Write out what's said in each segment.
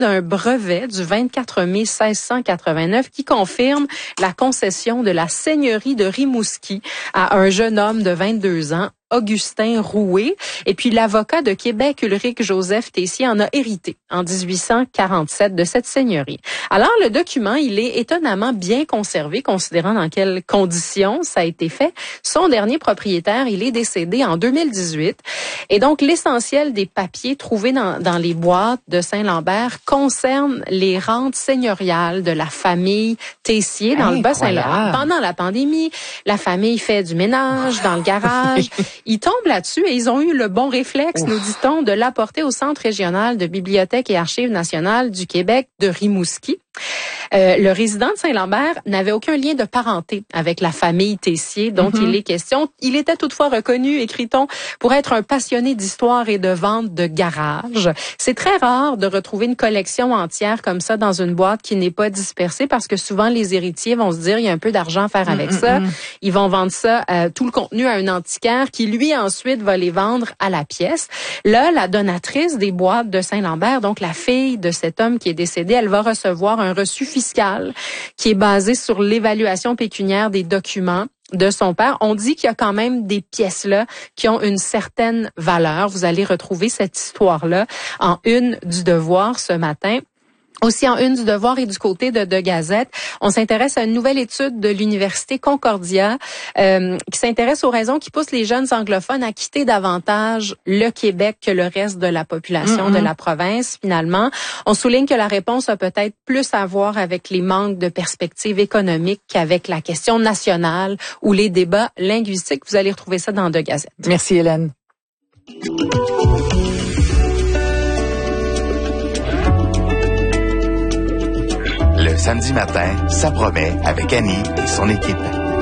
d'un brevet du 24 mai 1689 qui confirme la concession de la seigneurie de Rimouski à un jeune homme de 22 ans, Augustin Roué. Et puis l'avocat de Québec, Ulrich Joseph Tessier, en a hérité en 1847 de cette seigneurie. Alors le document, il est étonnamment bien conservé, considérant dans quelles conditions ça a été fait. Son dernier propriétaire, il est décédé en 2018. Et donc l'essentiel des papiers trouvés dans les boîtes de Saint-Lambert concerne les rentes seigneuriales de la famille Tessier dans le Bas-Saint-Laurent. Pendant la pandémie, la famille fait du ménage dans le garage. Ils tombent là-dessus et ils ont eu le bon réflexe, nous dit-on, de l'apporter au Centre régional de bibliothèque et archives nationales du Québec de Rimouski. Le résident de Saint-Lambert n'avait aucun lien de parenté avec la famille Tessier dont il est question. Il était toutefois reconnu, écrit-on, pour être un passionné d'histoire et de vente de garage. C'est très rare de retrouver une collection entière comme ça dans une boîte qui n'est pas dispersée parce que souvent les héritiers vont se dire il y a un peu d'argent à faire avec ça. Ils vont vendre ça, tout le contenu à un antiquaire qui lui ensuite va les vendre à la pièce. Là, la donatrice des boîtes de Saint-Lambert, donc la fille de cet homme qui est décédé, elle va recevoir un reçu fiscal qui est basé sur l'évaluation pécuniaire des documents de son père. On dit qu'il y a quand même des pièces-là qui ont une certaine valeur. Vous allez retrouver cette histoire-là en une du Devoir ce matin. Aussi en une du Devoir et du côté de Gazette, on s'intéresse à une nouvelle étude de l'Université Concordia qui s'intéresse aux raisons qui poussent les jeunes anglophones à quitter davantage le Québec que le reste de la population de la province, finalement. On souligne que la réponse a peut-être plus à voir avec les manques de perspectives économiques qu'avec la question nationale ou les débats linguistiques. Vous allez retrouver ça dans Gazette. Merci Hélène. Le samedi matin, ça promet avec Annie et son équipe.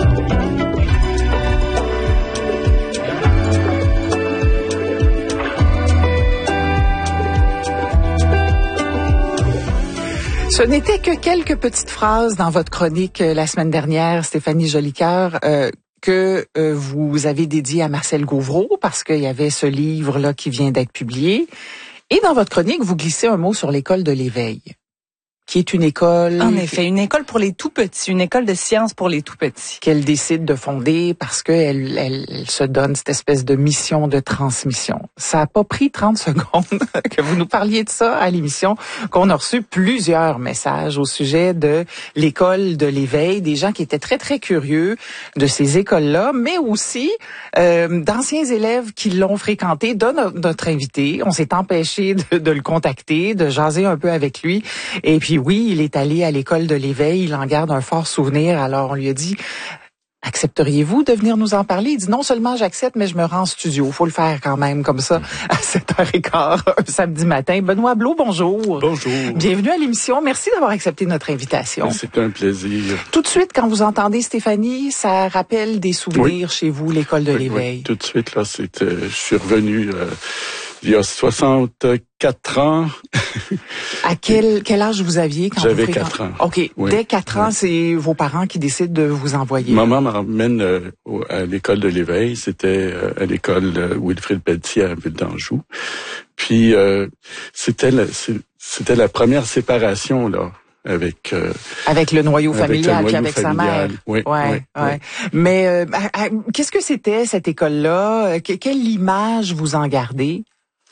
Ce n'était que quelques petites phrases dans votre chronique la semaine dernière, Stéphanie Jolicoeur, que vous avez dédié à Marcel Gauvreau parce qu'il y avait ce livre-là qui vient d'être publié. Et dans votre chronique, vous glissez un mot sur l'école de l'Éveil, qui est une école... En effet, une école pour les tout-petits, une école de sciences pour les tout-petits. Qu'elle décide de fonder parce qu'elle elle se donne cette espèce de mission de transmission. Ça a pas pris 30 secondes que vous nous parliez de ça à l'émission, qu'on a reçu plusieurs messages au sujet de l'école de l'Éveil, des gens qui étaient très, très curieux de ces écoles-là, mais aussi d'anciens élèves qui l'ont fréquenté, dont notre invité. On s'est empêché de le contacter, de jaser un peu avec lui. Et puis, oui, il est allé à l'école de l'Éveil, il en garde un fort souvenir. Alors, on lui a dit, accepteriez-vous de venir nous en parler? Il dit, non seulement j'accepte, mais je me rends en studio. Faut le faire quand même, comme ça, à 7h15, un samedi matin. Benoît Blot, bonjour. Bonjour. Bienvenue à l'émission. Merci d'avoir accepté notre invitation. C'est un plaisir. Tout de suite, quand vous entendez Stéphanie, ça rappelle des souvenirs chez vous, l'école de l'Éveil. Oui, tout de suite, là, je suis revenu il y a 64 ans. À quel âge vous aviez quand J'avais vous 4 ans. OK. Oui. Dès 4 ans, c'est vos parents qui décident de vous envoyer. Maman m'emmène à l'école de l'Éveil. C'était à l'école Wilfrid Pelletier à Ville d'Anjou. Puis c'était la première séparation là avec le noyau familial puis avec sa mère. Oui. Ouais. Mais qu'est-ce que c'était cette école-là? Quelle image vous en gardez?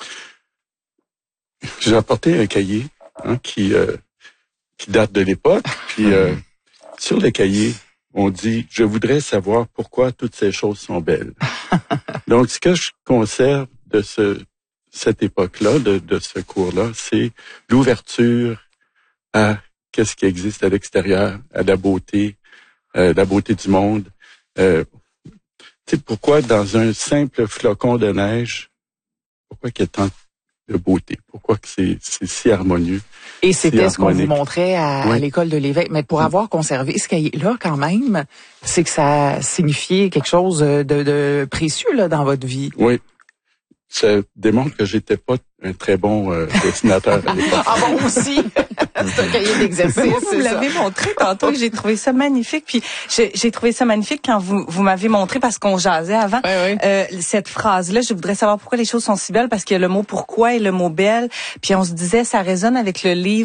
J'ai apporté un cahier qui date de l'époque. Puis sur le cahier, on dit « Je voudrais savoir pourquoi toutes ces choses sont belles. » Donc, ce que je conserve de cette époque-là, de ce cours-là, c'est l'ouverture à qu'est-ce qui existe à l'extérieur, à la beauté du monde. Tu sais, pourquoi dans un simple flocon de neige, pourquoi qu'il y a tant de beauté? Pourquoi que c'est si harmonieux? Et c'était ce qu'on vous montrait à l'école de l'Éveil. Mais pour avoir conservé ce cahier-là, quand même, c'est que ça signifiait quelque chose de précieux là dans votre vie. Oui. Ça démontre que j'étais pas un très bon dessinateur à l'époque. Ah bon, aussi? C'est un cahier d'exercice. Vous l'avez montré tantôt et j'ai trouvé ça magnifique. Puis j'ai trouvé ça magnifique quand vous m'avez montré, parce qu'on jasait avant, cette phrase-là. Je voudrais savoir pourquoi les choses sont si belles, parce qu'il y a le mot pourquoi et le mot belle. Puis on se disait, ça résonne avec le livre